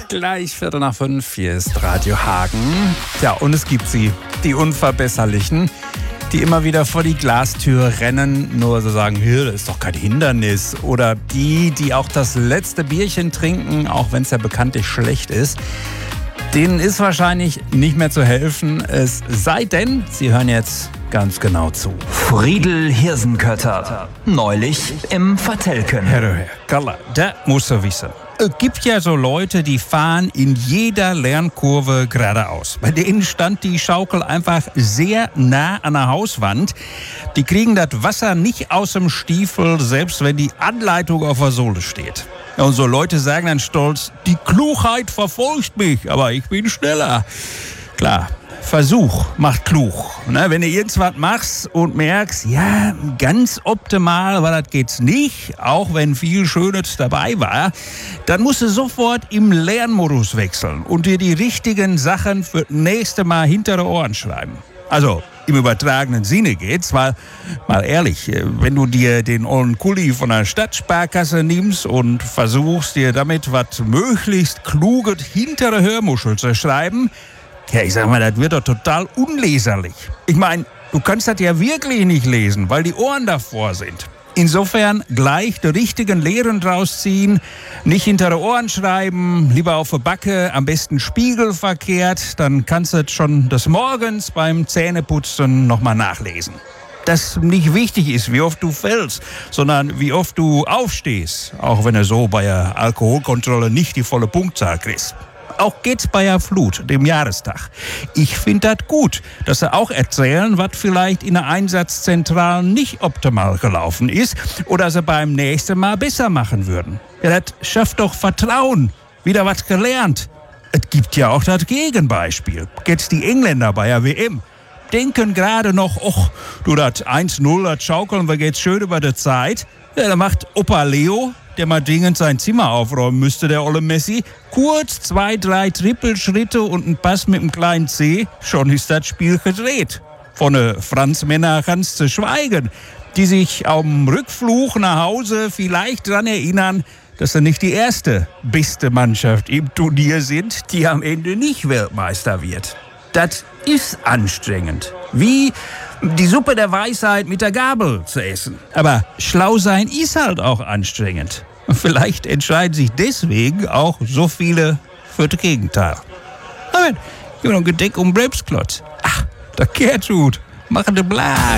Gleich 4:45. Hier ist Radio Hagen. Ja, und es gibt sie, die Unverbesserlichen, die immer wieder vor die Glastür rennen, nur so sagen, das ist doch kein Hindernis. Oder die auch das letzte Bierchen trinken, auch wenn es ja bekanntlich schlecht ist. Denen ist wahrscheinlich nicht mehr zu helfen, es sei denn, sie hören jetzt ganz genau zu. Friedel Hirsenkötter, neulich im Vertelken. Herr Kalla, da musst du wissen. Es gibt ja so Leute, die fahren in jeder Lernkurve geradeaus. Bei denen stand die Schaukel einfach sehr nah an der Hauswand. Die kriegen das Wasser nicht aus dem Stiefel, selbst wenn die Anleitung auf der Sohle steht. Und so Leute sagen dann stolz, die Klugheit verfolgt mich, aber ich bin schneller. Klar, Versuch macht klug. Wenn du irgendwas machst und merkst, ja, ganz optimal, aber das geht's nicht, auch wenn viel Schönes dabei war, dann musst du sofort im Lernmodus wechseln und dir die richtigen Sachen für das nächste Mal hinter die Ohren schreiben. Also im übertragenen Sinne geht's, weil, mal ehrlich, wenn du dir den ollen Kuli von der Stadtsparkasse nimmst und versuchst, dir damit was möglichst Kluges hinter der Hörmuschel zu schreiben, ja, ich sag mal, das wird doch total unleserlich. Ich meine, du kannst das ja wirklich nicht lesen, weil die Ohren davor sind. Insofern gleich die richtigen Lehren draus ziehen, nicht hinter die Ohren schreiben, lieber auf der Backe, am besten spiegelverkehrt, dann kannst du schon des Morgens beim Zähneputzen nochmal nachlesen. Dass nicht wichtig ist, wie oft du fällst, sondern wie oft du aufstehst, auch wenn du so bei der Alkoholkontrolle nicht die volle Punktzahl kriegst. Auch geht's bei der Flut, dem Jahrestag. Ich finde das gut, dass sie auch erzählen, was vielleicht in der Einsatzzentrale nicht optimal gelaufen ist oder sie beim nächsten Mal besser machen würden. Ja, das schafft doch Vertrauen. Wieder was gelernt. Es gibt ja auch das Gegenbeispiel. Jetzt die Engländer bei der WM. Denken gerade noch, du, das 1-0, das schaukeln wir jetzt schön über die Zeit. Ja, da macht Opa Leo, der mal dringend sein Zimmer aufräumen müsste, der olle Messi, kurz 2, 3 Trippelschritte und ein Pass mit dem kleinen C, schon ist das Spiel gedreht. Von den Franzmänner kannst du schweigen, die sich am Rückflug nach Hause vielleicht daran erinnern, dass sie nicht die erste beste Mannschaft im Turnier sind, die am Ende nicht Weltmeister wird. Das ist anstrengend. Wie die Suppe der Weisheit mit der Gabel zu essen. Aber schlau sein ist halt auch anstrengend. Und vielleicht entscheiden sich deswegen auch so viele für das Gegenteil. Amen. Ich habe noch ein Gedeck um Bremsklotz. Ach, der Gertrud. Machen de Blag.